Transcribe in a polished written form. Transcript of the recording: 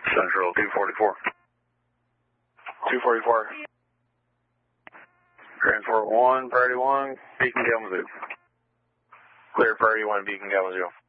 Central 244. 244. Transport 1, Priority 1, Beacon Kalamazoo. Clear, Priority 1, Beacon Kalamazoo.